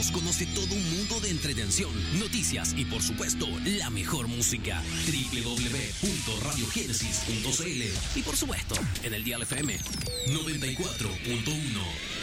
Génesis conoce todo un mundo de entretención, noticias y por supuesto la mejor música. www.radiogenesis.cl y por supuesto en el dial FM 94.1.